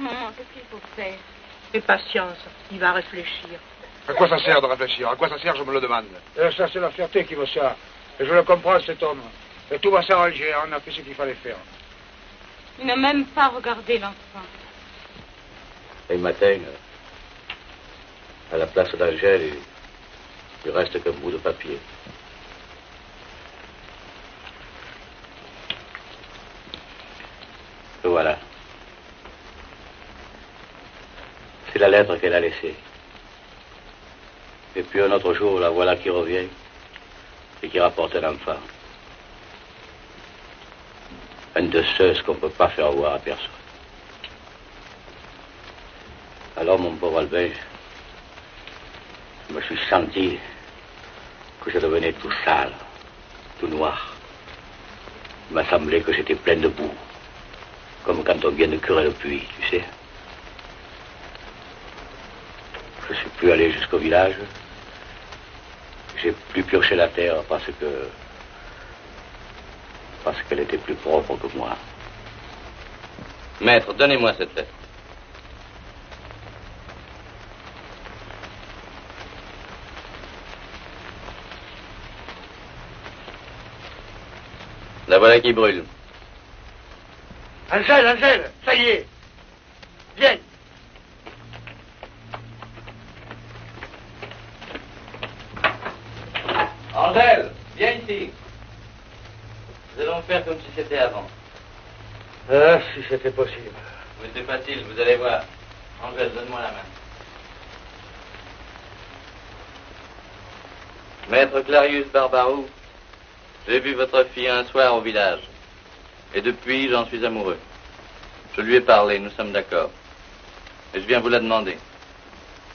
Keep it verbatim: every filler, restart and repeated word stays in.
maman, qu'est-ce qu'il faut faire? Fais patience, il va réfléchir. À quoi ça sert de réfléchir? À quoi ça sert, je me le demande? Et ça, c'est la fierté qui veut ça. Et je le comprends, cet homme. Et tout va s'arranger, on a fait ce qu'il fallait faire. Il n'a même pas regardé l'enfant. Et le matin, à la place d'Angèle, il, il reste qu'un bout de papier. Et voilà. C'est la lettre qu'elle a laissée. Et puis un autre jour, la voilà qui revient et qui rapporte un enfant. Une de ceux qu'on ne peut pas faire voir à personne. Alors, mon pauvre Albin, je me suis senti que je devenais tout sale, tout noir. Il m'a semblé que j'étais plein de boue, comme quand on vient de curer le puits, tu sais. Je ne suis plus allé jusqu'au village. J'ai plus pioché la terre parce que... parce qu'elle était plus propre que moi. Maître, donnez-moi cette lettre. La voilà qui brûle. Angèle, Angèle, ça y est. Viens. Angèle, viens ici. Nous allons faire comme si c'était avant. Ah, si c'était possible. Mais c'est facile, vous allez voir. Angèle, donne-moi la main. Maître Clarius Barbarou, j'ai vu votre fille un soir au village. Et depuis, j'en suis amoureux. Je lui ai parlé, nous sommes d'accord. Et je viens vous la demander.